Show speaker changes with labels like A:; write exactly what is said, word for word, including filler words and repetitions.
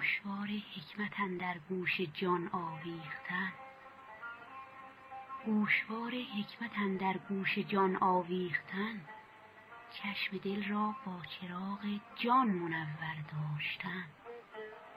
A: گوشوار حکمت اندر گوش جان آویختن. گوشوار حکمت اندر گوش جان آویختن، چشم دل را با چراغ جان منور داشتن.